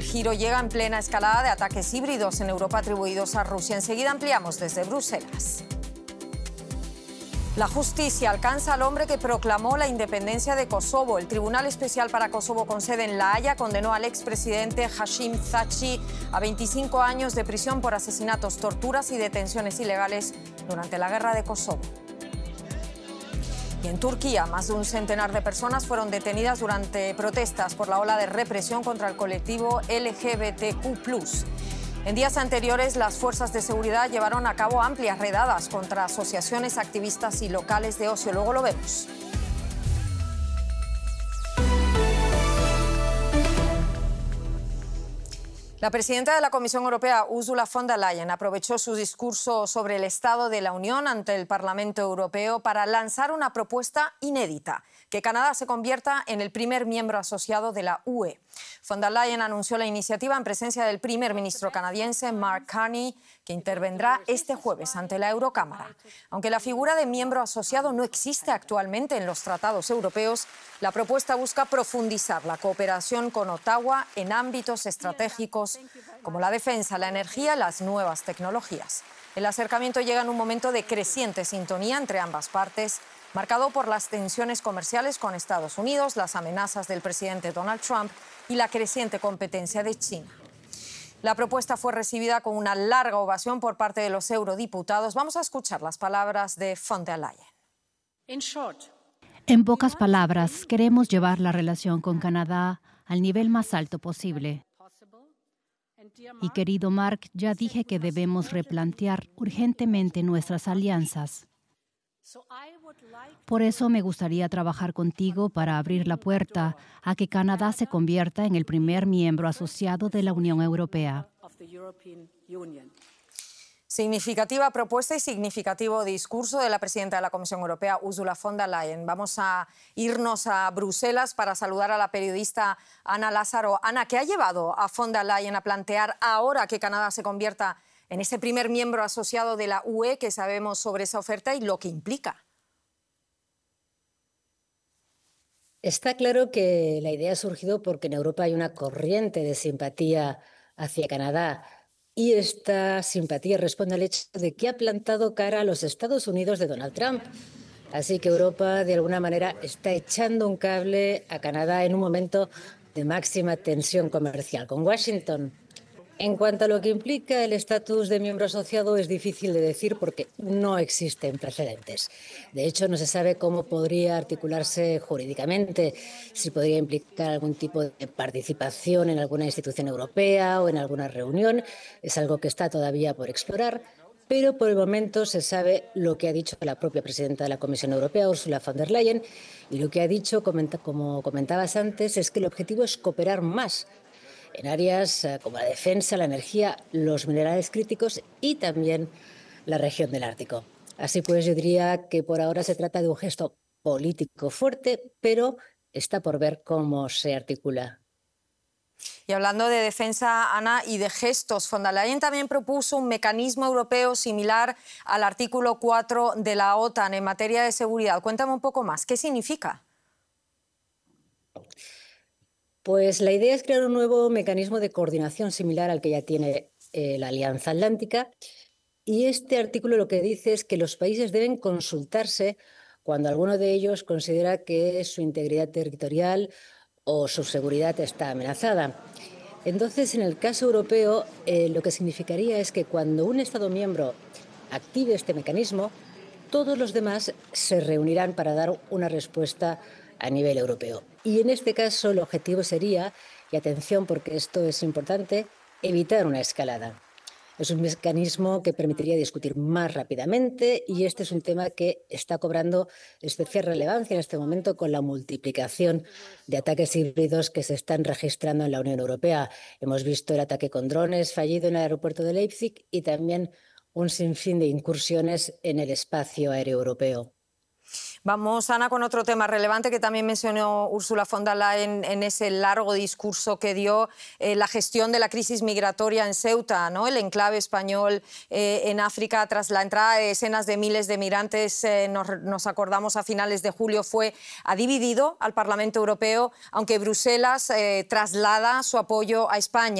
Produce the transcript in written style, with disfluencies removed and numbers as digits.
giro llega en plena escalada de ataques híbridos en Europa atribuidos a Rusia. Enseguida ampliamos desde Bruselas. La justicia alcanza al hombre que proclamó la independencia de Kosovo. El Tribunal Especial para Kosovo con sede en La Haya condenó al expresidente Hashim Thaçi a 25 años de prisión por asesinatos, torturas y detenciones ilegales durante la guerra de Kosovo. Y en Turquía, más de un centenar de personas fueron detenidas durante protestas por la ola de represión contra el colectivo LGBTQ+. En días anteriores, las fuerzas de seguridad llevaron a cabo amplias redadas contra asociaciones, activistas y locales de ocio. Luego lo vemos. La presidenta de la Comisión Europea, Ursula von der Leyen, aprovechó su discurso sobre el Estado de la Unión ante el Parlamento Europeo para lanzar una propuesta inédita: que Canadá se convierta en el primer miembro asociado de la UE. Von der Leyen anunció la iniciativa en presencia del primer ministro canadiense, Mark Carney, que intervendrá este jueves ante la Eurocámara. Aunque la figura de miembro asociado no existe actualmente en los tratados europeos, la propuesta busca profundizar la cooperación con Ottawa en ámbitos estratégicos como la defensa, la energía y las nuevas tecnologías. El acercamiento llega en un momento de creciente sintonía entre ambas partes, marcado por las tensiones comerciales con Estados Unidos, las amenazas del presidente Donald Trump y la creciente competencia de China. La propuesta fue recibida con una larga ovación por parte de los eurodiputados. Vamos a escuchar las palabras de von der Leyen. En pocas palabras, queremos llevar la relación con Canadá al nivel más alto posible. Y querido Mark, ya dije que debemos replantear urgentemente nuestras alianzas. Por eso me gustaría trabajar contigo para abrir la puerta a que Canadá se convierta en el primer miembro asociado de la Unión Europea. Significativa propuesta y significativo discurso de la presidenta de la Comisión Europea, Ursula von der Leyen. Vamos a irnos a Bruselas para saludar a la periodista Ana Lázaro. Ana, ¿qué ha llevado a von der Leyen a plantear ahora que Canadá se convierta en ese primer miembro asociado de la UE? ¿Qué sabemos sobre esa oferta y lo que implica? Está claro que la idea ha surgido porque en Europa hay una corriente de simpatía hacia Canadá. Y esta simpatía responde al hecho de que ha plantado cara a los Estados Unidos de Donald Trump. Así que Europa, de alguna manera, está echando un cable a Canadá en un momento de máxima tensión comercial con Washington. En cuanto a lo que implica el estatus de miembro asociado, es difícil de decir porque no existen precedentes. De hecho, no se sabe cómo podría articularse jurídicamente, si podría implicar algún tipo de participación en alguna institución europea o en alguna reunión. Es algo que está todavía por explorar, pero por el momento se sabe lo que ha dicho la propia presidenta de la Comisión Europea, Ursula von der Leyen, y lo que ha dicho, como comentabas antes, es que el objetivo es cooperar más en áreas como la defensa, la energía, los minerales críticos y también la región del Ártico. Así pues, yo diría que por ahora se trata de un gesto político fuerte, pero está por ver cómo se articula. Y hablando de defensa, Ana, y de gestos, von der Leyen también propuso un mecanismo europeo similar al artículo 4 de la OTAN en materia de seguridad. Cuéntame un poco más, ¿qué significa? Pues la idea es crear un nuevo mecanismo de coordinación similar al que ya tiene la Alianza Atlántica. Y este artículo lo que dice es que los países deben consultarse cuando alguno de ellos considera que su integridad territorial o su seguridad está amenazada. Entonces, en el caso europeo, lo que significaría es que cuando un Estado miembro active este mecanismo, todos los demás se reunirán para dar una respuesta a nivel europeo. Y en este caso el objetivo sería, y atención porque esto es importante, evitar una escalada. Es un mecanismo que permitiría discutir más rápidamente y este es un tema que está cobrando especial relevancia en este momento con la multiplicación de ataques híbridos que se están registrando en la Unión Europea. Hemos visto el ataque con drones fallido en el aeropuerto de Leipzig y también un sinfín de incursiones en el espacio aéreo europeo. Vamos, Ana, con otro tema relevante que también mencionó Ursula von der Leyen en ese largo discurso que dio, la gestión de la crisis migratoria en Ceuta, ¿no? El enclave español en África, tras la entrada de decenas de miles de migrantes, nos acordamos a finales de julio, ha dividido al Parlamento Europeo, aunque Bruselas traslada su apoyo a España.